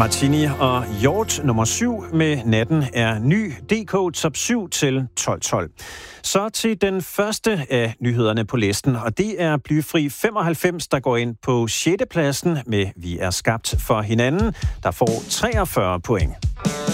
Martini og Hjort nummer 7 med Natten er ny. DK top 7 til 12. Så til den første af nyhederne på listen, og det er Blyfri 95, der går ind på 6. pladsen med Vi er skabt for hinanden, der får 43 point.